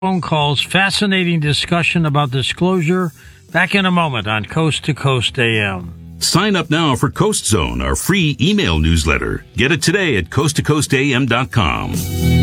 phone calls, fascinating discussion about disclosure. Back in a moment on Coast to Coast AM. Sign up now for Coast Zone, our free email newsletter. Get it today at coasttocoastam.com.